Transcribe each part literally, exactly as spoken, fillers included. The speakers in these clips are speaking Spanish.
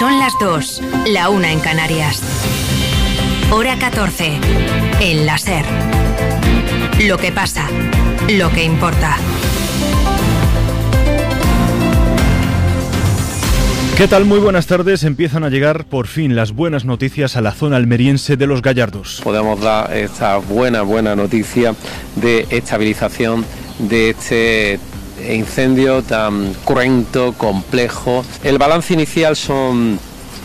Son las dos, la una en Canarias. Hora catorce, en la SER. Lo que pasa, lo que importa. ¿Qué tal? Muy buenas tardes. Empiezan a llegar por fin las buenas noticias a la zona almeriense de Los Gallardos. Podemos dar esta buena, buena noticia de estabilización de este incendio tan cruento, complejo. El balance inicial son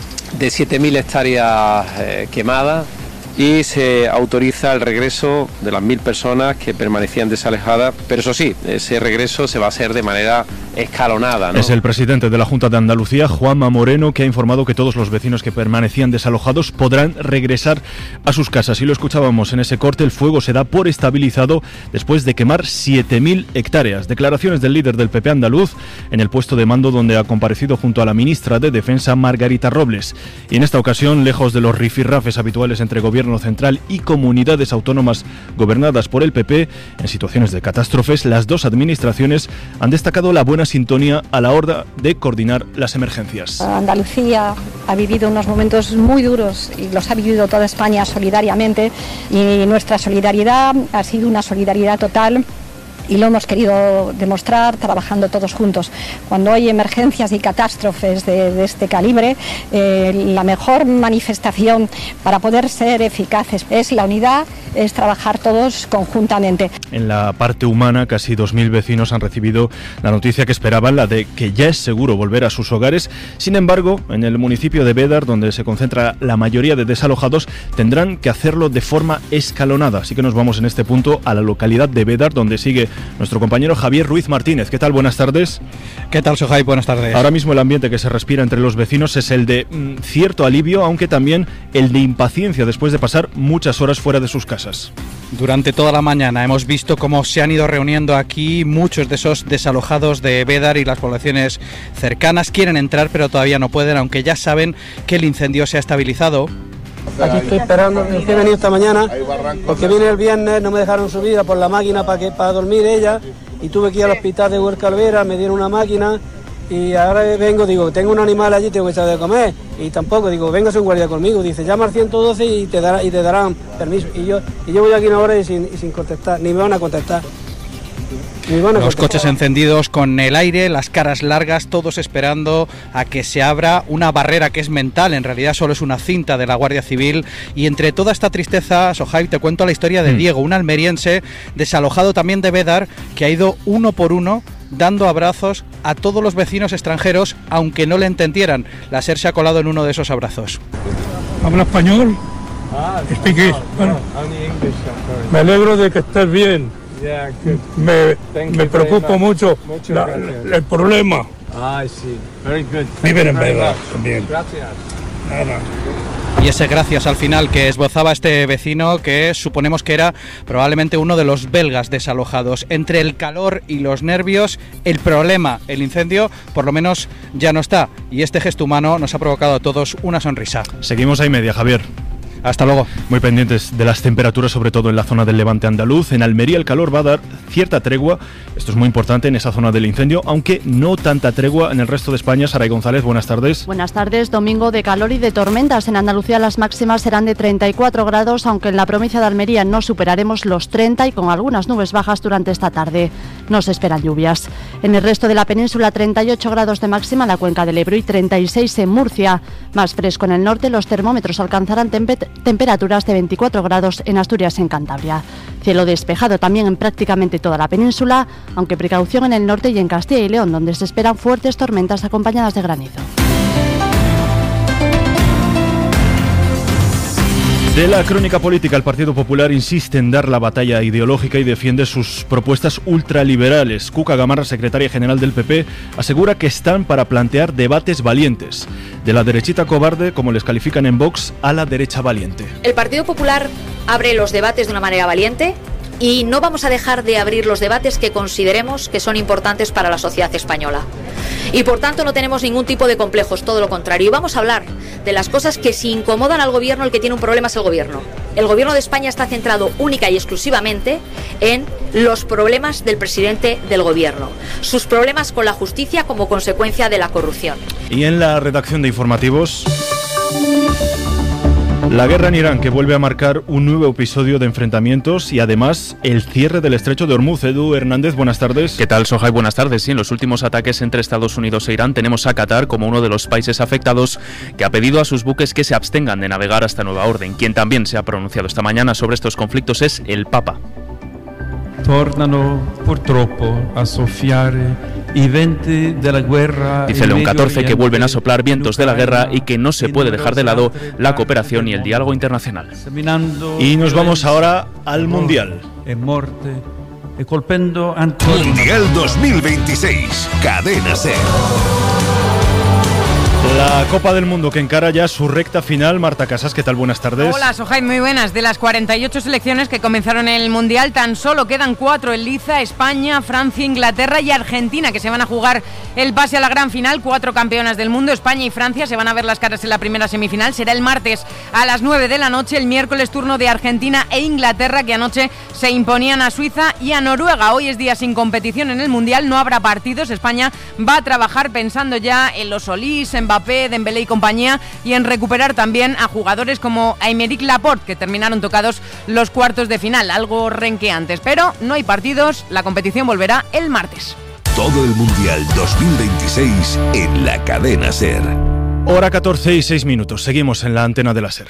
de siete mil hectáreas eh, quemadas y se autoriza el regreso de las mil personas que permanecían desalojadas, pero eso sí, ese regreso se va a hacer de manera escalonada, ¿no? Es el presidente de la Junta de Andalucía, Juanma Moreno, que ha informado que todos los vecinos que permanecían desalojados podrán regresar a sus casas. Y lo escuchábamos en ese corte, el fuego se da por estabilizado después de quemar siete mil hectáreas. Declaraciones del líder del P P andaluz en el puesto de mando donde ha comparecido junto a la ministra de Defensa, Margarita Robles. Y en esta ocasión, lejos de los rifirrafes habituales entre gobierno central y comunidades autónomas gobernadas por el P P, en situaciones de catástrofes, las dos administraciones han destacado la buena sintonía a la hora de coordinar las emergencias. Andalucía ha vivido unos momentos muy duros y los ha vivido toda España solidariamente, y nuestra solidaridad ha sido una solidaridad total. Y lo hemos querido demostrar trabajando todos juntos. Cuando hay emergencias y catástrofes de, de este calibre, eh, la mejor manifestación para poder ser eficaces es la unidad, es trabajar todos conjuntamente. En la parte humana, casi dos mil vecinos han recibido la noticia que esperaban, la de que ya es seguro volver a sus hogares. Sin embargo, en el municipio de Bédar, donde se concentra la mayoría de desalojados, tendrán que hacerlo de forma escalonada. Así que nos vamos en este punto a la localidad de Bédar, donde sigue nuestro compañero Javier Ruiz Martínez. ¿Qué tal? Buenas tardes. ¿Qué tal, Sohai? Buenas tardes. Ahora mismo el ambiente que se respira entre los vecinos es el de mm, cierto alivio, aunque también el de impaciencia después de pasar muchas horas fuera de sus casas. Durante toda la mañana hemos visto cómo se han ido reuniendo aquí muchos de esos desalojados de Bédar y las poblaciones cercanas. Quieren entrar, pero todavía no pueden, aunque ya saben que el incendio se ha estabilizado. Aquí estoy esperando, he venido esta mañana porque vine el viernes, no me dejaron subir a por la máquina para que para dormir ella, y tuve que ir al hospital de Huerca Alvera, me dieron una máquina y ahora vengo, digo, tengo un animal allí, tengo que echar de comer, y tampoco, digo, véngase un guardia conmigo, dice, llama al ciento doce y te dará, y te darán permiso, y yo y yo voy aquí una hora y sin, y sin contestar, ni me van a contestar. Los coches encendidos con el aire, las caras largas, todos esperando a que se abra una barrera que es mental, en realidad solo es una cinta de la Guardia Civil. Y entre toda esta tristeza, Sohai, te cuento la historia de Diego, un almeriense desalojado también de Bédar, que ha ido uno por uno dando abrazos a todos los vecinos extranjeros, aunque no le entendieran. La SER se ha colado en uno de esos abrazos. ¿Habla español? Speak. Bueno, me alegro de que estés bien. Me, me preocupa mucho la, la, el problema. Viven en Bédar también. Gracias. Y ese gracias al final que esbozaba este vecino, que suponemos que era probablemente uno de los belgas desalojados. Entre el calor y los nervios, el problema, el incendio, por lo menos ya no está. Y este gesto humano nos ha provocado a todos una sonrisa. Seguimos ahí media, Javier. Hasta luego. Muy pendientes de las temperaturas, sobre todo en la zona del levante andaluz. En Almería el calor va a dar cierta tregua. Esto es muy importante en esa zona del incendio, aunque no tanta tregua en el resto de España. Saray González, buenas tardes. Buenas tardes. Domingo de calor y de tormentas. En Andalucía las máximas serán de treinta y cuatro grados, aunque en la provincia de Almería no superaremos los treinta y con algunas nubes bajas durante esta tarde. No se esperan lluvias. En el resto de la península treinta y ocho grados de máxima en la cuenca del Ebro y treinta y seis en Murcia. Más fresco en el norte, los termómetros alcanzarán tempe- temperaturas de veinticuatro grados en Asturias y en Cantabria. Cielo despejado también en prácticamente toda la península, aunque precaución en el norte y en Castilla y León, donde se esperan fuertes tormentas acompañadas de granizo. De la crónica política, el Partido Popular insiste en dar la batalla ideológica y defiende sus propuestas ultraliberales. Cuca Gamarra, secretaria general del P P, asegura que están para plantear debates valientes. De la derechita cobarde, como les califican en Vox, a la derecha valiente. El Partido Popular abre los debates de una manera valiente y no vamos a dejar de abrir los debates que consideremos que son importantes para la sociedad española. Y por tanto no tenemos ningún tipo de complejos, todo lo contrario. Y vamos a hablar de las cosas que si incomodan al gobierno, el que tiene un problema es el gobierno. el Gobierno de España está centrado única y exclusivamente en los problemas del presidente del Gobierno, sus problemas con la justicia como consecuencia de la corrupción. Y en la redacción de informativos, la guerra en Irán, que vuelve a marcar un nuevo episodio de enfrentamientos y además el cierre del estrecho de Hormuz. Edu Hernández, buenas tardes. ¿Qué tal, Sohai? Buenas tardes. Sí, en los últimos ataques entre Estados Unidos e Irán tenemos a Qatar como uno de los países afectados, que ha pedido a sus buques que se abstengan de navegar hasta nueva orden. Quien también se ha pronunciado esta mañana sobre estos conflictos es el Papa. Tornano purtroppo a soffiare i venti della guerra. Dice León catorce que vuelven a soplar vientos de la guerra y que no se puede dejar de lado la cooperación y el diálogo internacional. Y nos vamos ahora al Mundial. Mundial dos mil veintiséis, Cadena SER. La Copa del Mundo que encara ya su recta final. Marta Casas, ¿qué tal? Buenas tardes. Hola, Sohai, muy buenas. De las cuarenta y ocho selecciones que comenzaron el Mundial, tan solo quedan cuatro en liza: España, Francia, Inglaterra y Argentina, que se van a jugar el pase a la gran final. Cuatro campeonas del mundo, España y Francia, se van a ver las caras en la primera semifinal. Será el martes a las nueve de la noche. El miércoles turno de Argentina e Inglaterra, que anoche se imponían a Suiza y a Noruega. Hoy es día sin competición en el Mundial, no habrá partidos. España va a trabajar pensando ya en los Solís, en Mbappé, Dembélé y compañía, y en recuperar también a jugadores como Aymeric Laporte, que terminaron tocados los cuartos de final, algo renqueantes, pero no hay partidos. La competición volverá el martes. Todo el Mundial dos mil veintiséis en la Cadena SER. Hora catorce y seis minutos. Seguimos en la antena de la SER.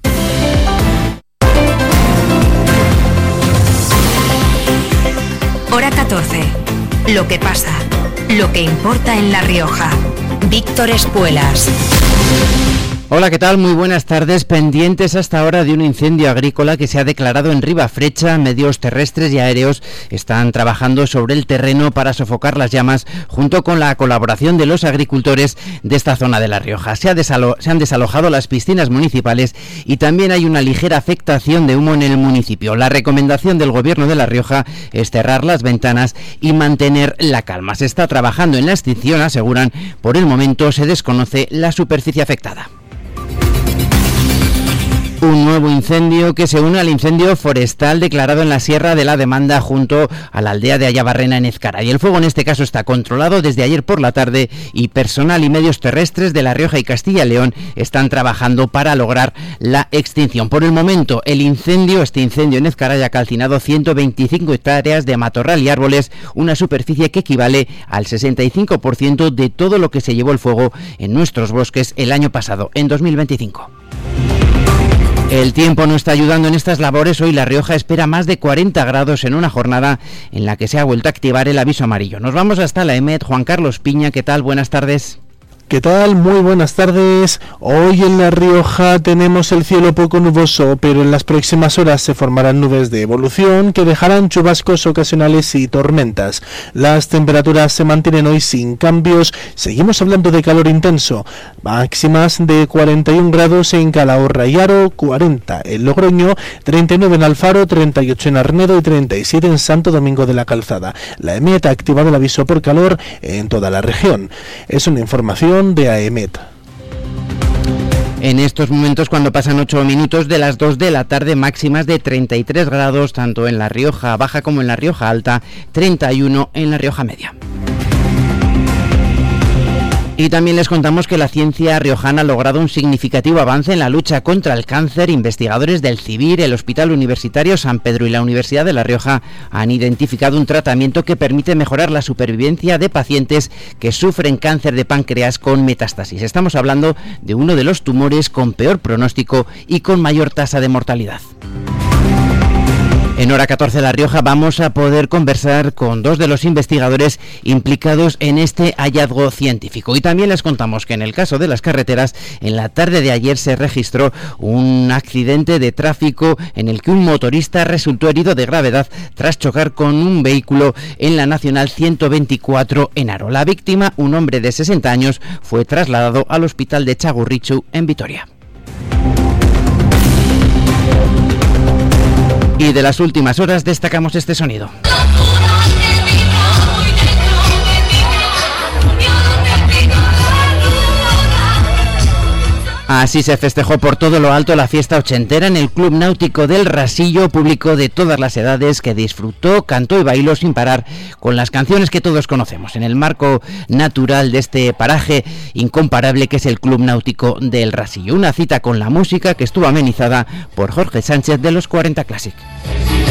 Hora catorce. Lo que pasa, lo que importa en La Rioja. Víctor Espuelas. Hola, ¿qué tal? Muy buenas tardes. Pendientes hasta ahora de un incendio agrícola que se ha declarado en Ribafrecha. Medios terrestres y aéreos están trabajando sobre el terreno para sofocar las llamas, junto con la colaboración de los agricultores de esta zona de La Rioja. Se, ha desalo- se han desalojado las piscinas municipales y también hay una ligera afectación de humo en el municipio. La recomendación del Gobierno de La Rioja es cerrar las ventanas y mantener la calma. Se está trabajando en la extinción, aseguran. Por el momento se desconoce la superficie afectada. Un nuevo incendio que se une al incendio forestal declarado en la Sierra de la Demanda junto a la aldea de Ayabarrena en Ezcaray. El fuego en este caso está controlado desde ayer por la tarde y personal y medios terrestres de La Rioja y Castilla y León están trabajando para lograr la extinción. Por el momento, el incendio, este incendio en Ezcaray ha calcinado ciento veinticinco hectáreas de matorral y árboles, una superficie que equivale al sesenta y cinco por ciento de todo lo que se llevó el fuego en nuestros bosques el año pasado, en dos mil veinticinco. El tiempo no está ayudando en estas labores. Hoy La Rioja espera más de cuarenta grados en una jornada en la que se ha vuelto a activar el aviso amarillo. Nos vamos hasta la EMET. Juan Carlos Piña, ¿qué tal? Buenas tardes. ¿Qué tal? Muy buenas tardes. Hoy en La Rioja tenemos el cielo poco nuboso, pero en las próximas horas se formarán nubes de evolución que dejarán chubascos ocasionales y tormentas. Las temperaturas se mantienen hoy sin cambios. Seguimos hablando de calor intenso. Máximas de cuarenta y un grados en Calahorra y Haro, cuarenta en Logroño, treinta y nueve en Alfaro, treinta y ocho en Arnedo y treinta y siete en Santo Domingo de la Calzada. La EMET ha activado el aviso por calor en toda la región. Es una información de AEMET. En estos momentos, cuando pasan ocho minutos de las dos de la tarde, máximas de treinta y tres grados, tanto en La Rioja Baja como en La Rioja Alta, treinta y uno en La Rioja Media. Y también les contamos que la ciencia riojana ha logrado un significativo avance en la lucha contra el cáncer. Investigadores del CIVIR, el Hospital Universitario San Pedro y la Universidad de La Rioja han identificado un tratamiento que permite mejorar la supervivencia de pacientes que sufren cáncer de páncreas con metástasis. Estamos hablando de uno de los tumores con peor pronóstico y con mayor tasa de mortalidad. En Hora catorce La Rioja vamos a poder conversar con dos de los investigadores implicados en este hallazgo científico. Y también les contamos que en el caso de las carreteras, en la tarde de ayer se registró un accidente de tráfico en el que un motorista resultó herido de gravedad tras chocar con un vehículo en la Nacional ciento veinticuatro en Haro. La víctima, un hombre de sesenta años, fue trasladado al hospital de Txagorritxu en Vitoria. Y de las últimas horas destacamos este sonido. Así se festejó por todo lo alto la fiesta ochentera en el Club Náutico del Rasillo, público de todas las edades que disfrutó, cantó y bailó sin parar con las canciones que todos conocemos, en el marco natural de este paraje incomparable que es el Club Náutico del Rasillo. Una cita con la música que estuvo amenizada por Jorge Sánchez de los cuarenta Classic.